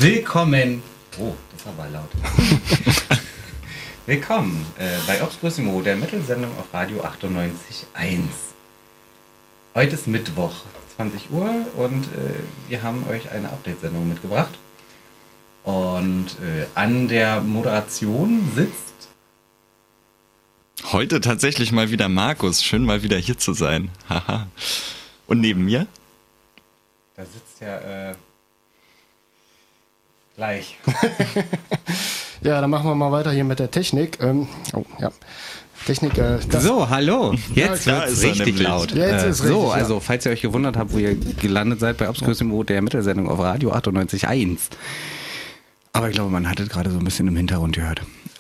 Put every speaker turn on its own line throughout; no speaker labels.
Willkommen. Oh, das war aber laut. Willkommen bei Obscurissimo, der Metal-Sendung auf Radio 98.1. Heute ist Mittwoch, 20 Uhr und wir haben euch eine Update-Sendung mitgebracht. Und an der Moderation sitzt
heute tatsächlich mal wieder Markus. Schön mal wieder hier zu sein. Haha. Und neben mir?
Da sitzt ja gleich.
Ja, dann machen wir mal weiter hier mit der Technik. Technik.
So, hallo. Jetzt
da
wird es
ist er
richtig
nämlich.
laut.
Jetzt ist richtig,
so,
ja.
also falls ihr euch gewundert habt, wo ihr gelandet seid bei Obscurissimo, der Mittelsendung auf Radio 98.1. Aber ich glaube, man hat es gerade so ein bisschen im Hintergrund gehört.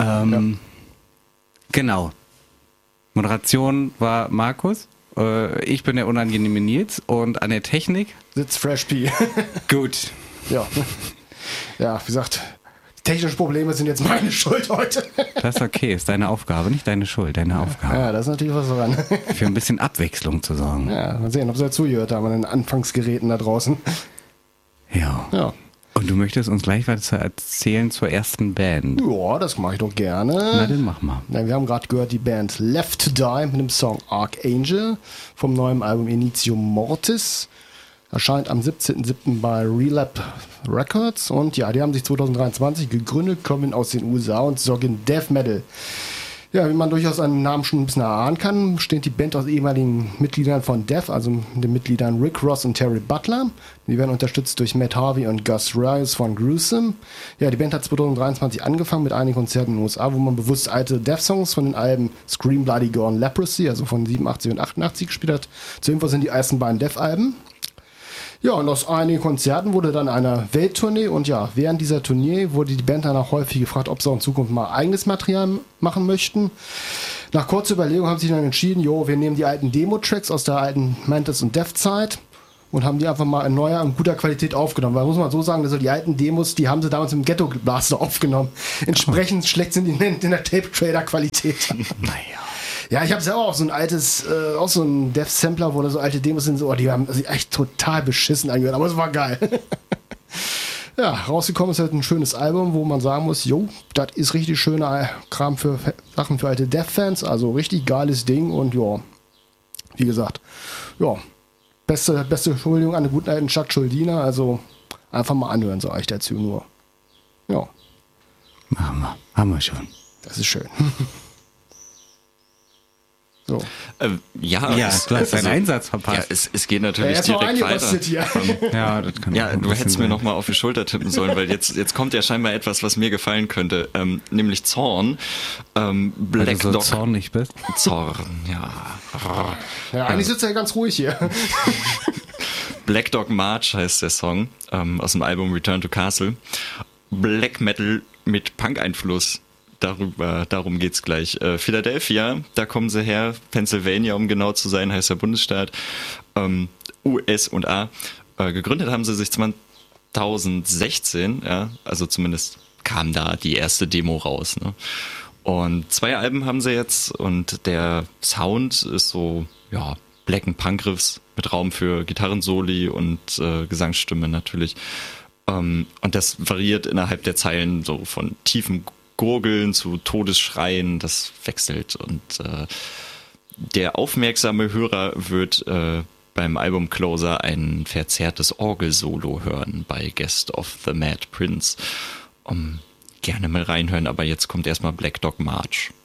Genau. Moderation war Markus. Ich bin der unangenehme Nils und an der Technik
sitzt Fresh P.
Gut.
Ja. Ja, wie gesagt, technische Probleme sind jetzt meine Schuld heute.
Das ist okay, ist deine Aufgabe, nicht deine Schuld, deine Aufgabe.
Ja, da ist natürlich was dran.
Für ein bisschen Abwechslung zu sorgen.
Ja, mal sehen, ob sie zugehört haben an den Anfangsgeräten da draußen.
Ja.
Ja.
Und du möchtest uns gleich was erzählen zur ersten Band?
Ja, das mache ich doch gerne.
Na, dann mach mal.
Ja, wir haben gerade gehört, die Band Left to Die mit dem Song Archangel vom neuen Album Initio Mortis. Erscheint am 17.07. bei Relap Records. Und ja, die haben sich 2023 gegründet, kommen aus den USA und sorgen Death Metal. Ja, wie man durchaus an den Namen schon ein bisschen erahnen kann, besteht die Band aus ehemaligen Mitgliedern von Death, also den Mitgliedern Rick Ross und Terry Butler. Die werden unterstützt durch Matt Harvey und Gus Rice von Gruesome. Ja, die Band hat 2023 angefangen mit einigen Konzerten in den USA, wo man bewusst alte Death-Songs von den Alben Scream Bloody Gore und Leprosy, also von 87 und 88 gespielt hat. Zur Info sind die ersten beiden Death-Alben. Ja, und aus einigen Konzerten wurde dann eine Welttournee und ja, während dieser Tournee wurde die Band danach häufig gefragt, ob sie auch in Zukunft mal eigenes Material machen möchten. Nach kurzer Überlegung haben sie dann entschieden, wir nehmen die alten Demo-Tracks aus der alten Mantis und Death-Zeit und haben die einfach mal in neuer und guter Qualität aufgenommen. Weil muss man so sagen, also die alten Demos, die haben sie damals im Ghetto Blaster aufgenommen. Entsprechend schlecht sind die in der Tape-Trader-Qualität.
Naja.
Ja, ich habe selber auch so ein altes, auch so ein Death-Sampler, wo da so alte Demos sind, die haben sich echt total beschissen angehört, aber es war geil. Ja, rausgekommen ist halt ein schönes Album, wo man sagen muss, das ist richtig schöner Kram für Sachen für alte Death-Fans, also richtig geiles Ding und wie gesagt, beste Entschuldigung an den guten alten Chuck Schuldiner, also einfach mal anhören, sage ich dazu nur. Ja.
Haben wir schon.
Das ist schön. So.
Ja,
du hast deinen Einsatz verpasst.
Ja, es geht natürlich direkt weiter.
Ja, das kann
Ja,
auch ein
du hättest
bisschen
mir nochmal auf die Schulter tippen sollen, weil jetzt kommt ja scheinbar etwas, was mir gefallen könnte, nämlich Zorn. Black
weil du so
Dog.
zornig bist.
Zorn, ja.
Ja, eigentlich sitzt er ganz ruhig hier.
Black Dog March heißt der Song aus dem Album Return to Castle. Black Metal mit Punk-Einfluss. Darum geht's gleich. Philadelphia, da kommen sie her. Pennsylvania, um genau zu sein, heißt der Bundesstaat. USA. Gegründet haben sie sich 2016, ja, also zumindest kam da die erste Demo raus. Ne? Und 2 Alben haben sie jetzt und der Sound ist so, Black and Punk-Riffs mit Raum für Gitarrensoli und Gesangsstimme natürlich. Und das variiert innerhalb der Zeilen so von tiefem Gurgeln zu Todesschreien, das wechselt und der aufmerksame Hörer wird beim Album Closer ein verzerrtes Orgelsolo hören bei Guest of the Mad Prince. Gerne mal reinhören, aber jetzt kommt erstmal Black Dog March.